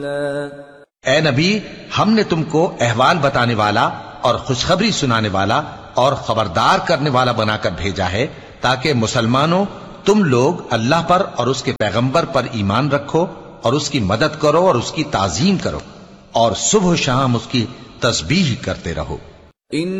ए नबी, हमने तुमको अहवाल बताने वाला और खुशखबरी सुनाने वाला और खबरदार करने वाला बनाकर भेजा है, ताकि मुसलमानों तुम लोग अल्लाह पर और उसके पैगंबर पर ईमान रखो और उसकी मदद करो और उसकी ताजीम करो और सुबह शाम उसकी तस्बीह करते रहो।